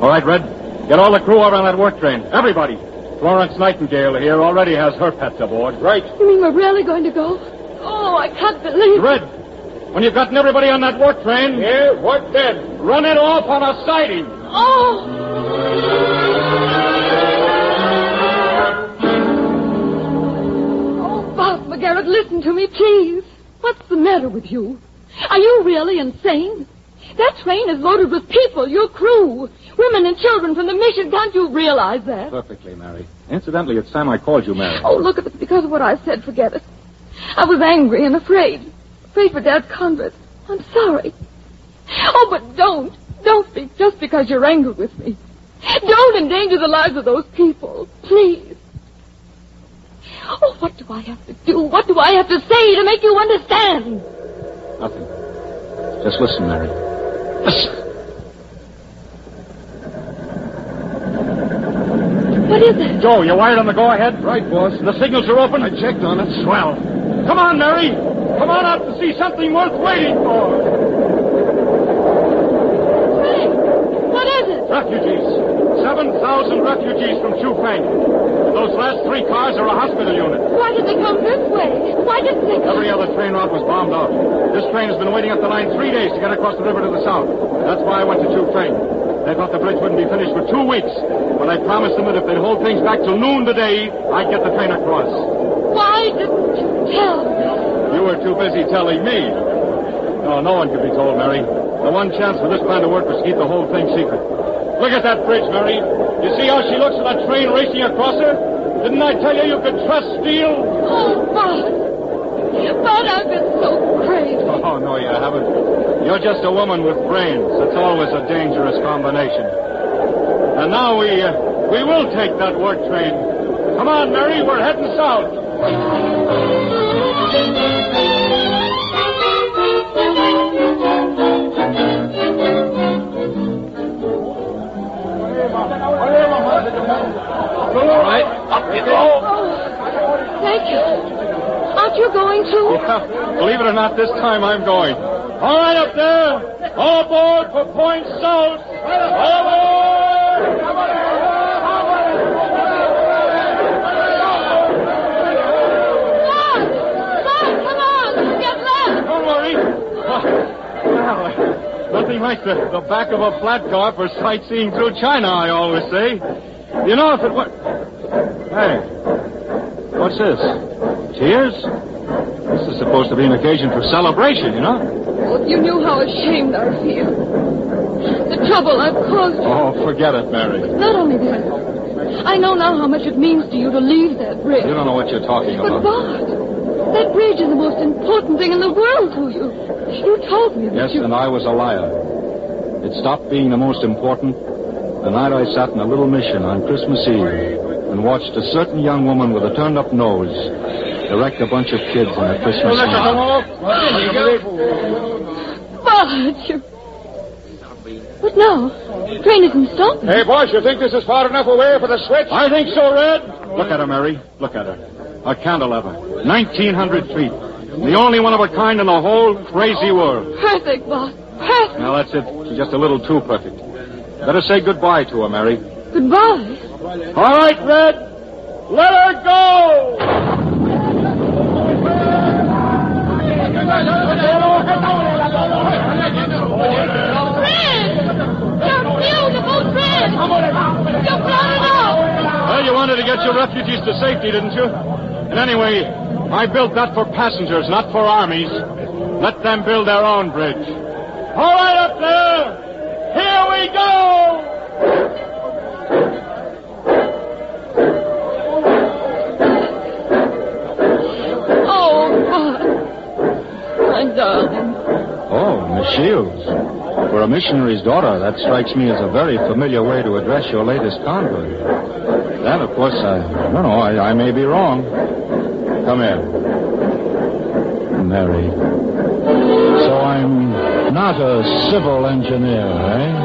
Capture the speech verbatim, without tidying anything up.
All right, Red. Get all the crew out on that work train. Everybody. Florence Nightingale here already has her pets aboard. Right. You mean we're really going to go? Oh, I can't believe it. Red, when you've gotten everybody on that work train... Yeah, what then? Run it off on a siding. Oh! Oh, Bob McGarrett, listen to me, please. What's the matter with you? Are you really insane? That train is loaded with people, your crew. Women and children from the mission. Can't you realize that? Perfectly, Mary. Incidentally, it's time I called you, Mary. Oh, look, if it's because of what I said, forget it. I was angry and afraid. Afraid for Dad's convert. I'm sorry. Oh, but don't. Don't be just because you're angry with me. Don't endanger the lives of those people. Please. Oh, what do I have to do? What do I have to say to make you understand? Nothing. Just listen, Mary. Listen. What is it? Joe, you wired on the go-ahead? Right, boss. The signals are open? I checked on it. Swell. Come on, Mary. Come on out to see something worth waiting for. Hey, what is it? Refugees. Seven thousand refugees from Chufeng. Those last three cars are a hospital unit. Why did they come this way? Why didn't they... Every other train route was bombed out. This train has been waiting up the line three days to get across the river to the south. That's why I went to Chufeng. They thought the bridge wouldn't be finished for two weeks. But I promised them that if they'd hold things back till noon today, I'd get the train across. Why didn't you tell me? You were too busy telling me. No, no one could be told, Mary. The one chance for this plan to work was to keep the whole thing secret. Look at that bridge, Mary. You see how she looks with that train racing across her? Didn't I tell you you could trust steel? Oh, Bud. Bud, I've been so crazy. Oh, no, you haven't. You're just a woman with brains. It's always a dangerous combination. And now we, uh, we will take that work train. Come on, Mary, we're heading south. All right, up you go. Oh, thank you. Aren't you going to? Yeah, believe it or not, this time I'm going. All right, up there. All aboard for Point South. All aboard! Bud! Bud, come on. Let's get left. Don't worry. Well, nothing like the, the back of a flat car for sightseeing through China, I always say. You know, if it were... Hey, what's this? Tears? This is supposed to be an occasion for celebration, you know? Oh, if you knew how ashamed I feel. The trouble I've caused you. Oh, forget it, Mary. Not only that, I know now how much it means to you to leave that bridge. You don't know what you're talking But, about. Bart, that bridge is the most important thing in the world to you. You told me that Yes, you... and I was a liar. It stopped being the most important the night I sat in a little mission on Christmas Eve and watched a certain young woman with a turned-up nose direct a bunch of kids in a Christmas Eve. Bart, you... But no, the train isn't stopping. Hey, boss, you think this is far enough away for the switch? I think so, Red. Look at her, Mary. Look at her. A cantilever. nineteen hundred feet. The only one of a kind in the whole crazy world. Perfect, Bart. Perfect. Now, that's it. She's just a little too perfect. Better say goodbye to her, Mary. Goodbye. All right, Red. Let her go! Well, you wanted to get your refugees to safety, didn't you? And anyway, I built that for passengers, not for armies. Let them build their own bridge. All right, up there! Here we go! Oh, Bart. My darling. Oh, Miss Shields. For a missionary's daughter, that strikes me as a very familiar way to address your latest convert. Then, of course, I don't know, I, I may be wrong. Come here. Mary. So I'm not a civil engineer, eh?